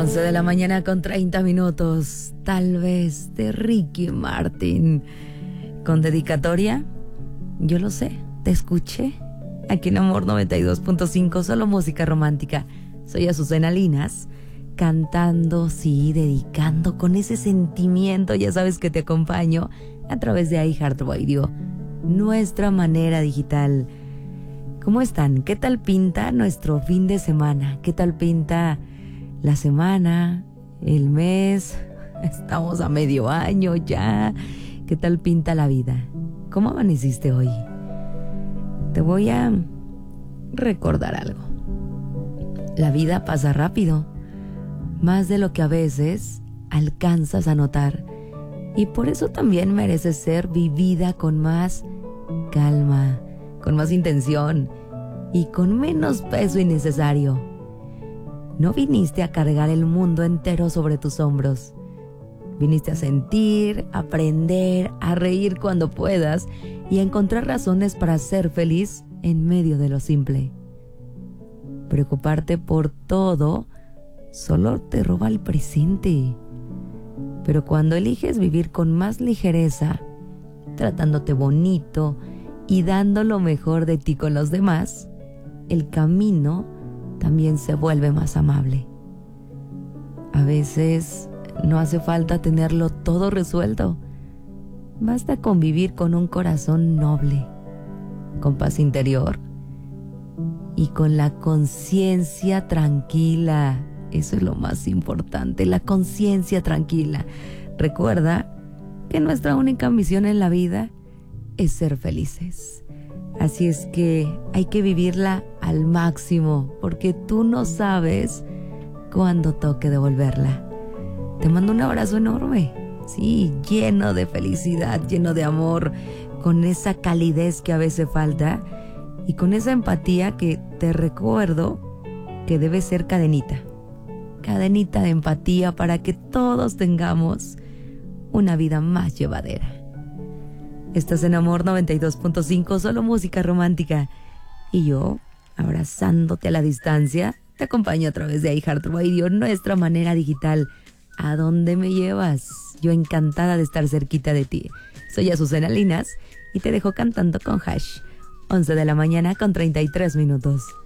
11 de la mañana con 30 minutos, tal vez de Ricky Martin. Con dedicatoria, yo lo sé, te escuché. Aquí en Amor 92.5, solo música romántica. Soy Azucena Linas, cantando, sí, dedicando con ese sentimiento. Ya sabes que te acompaño a través de iHeartRadio, nuestra manera digital. ¿Cómo están? ¿Qué tal pinta nuestro fin de semana? ¿Qué tal pinta la semana, el mes? Estamos a medio año ya. ¿Qué tal pinta la vida? ¿Cómo amaneciste hoy? Te voy a recordar algo. La vida pasa rápido, más de lo que a veces alcanzas a notar. Y por eso también merece ser vivida con más calma, con más intención y con menos peso innecesario. No viniste a cargar el mundo entero sobre tus hombros. Viniste a sentir, a aprender, a reír cuando puedas y a encontrar razones para ser feliz en medio de lo simple. Preocuparte por todo solo te roba el presente. Pero cuando eliges vivir con más ligereza, tratándote bonito y dando lo mejor de ti con los demás, el camino también se vuelve más amable. A veces no hace falta tenerlo todo resuelto. Basta con vivir con un corazón noble, con paz interior y con la conciencia tranquila. Eso es lo más importante, la conciencia tranquila. Recuerda que nuestra única misión en la vida es ser felices. Así es que hay que vivirla al máximo, porque tú no sabes cuándo toque devolverla. Te mando un abrazo enorme, sí, lleno de felicidad, lleno de amor, con esa calidez que a veces falta y con esa empatía que te recuerdo que debe ser cadenita de empatía para que todos tengamos una vida más llevadera. Estás en Amor 92.5, solo música romántica. Y yo, abrazándote a la distancia, te acompaño a través de iHeartRadio, nuestra manera digital. ¿A dónde me llevas? Yo encantada de estar cerquita de ti. Soy Azucena Linas y te dejo cantando con Hash. 11 de la mañana con 33 minutos.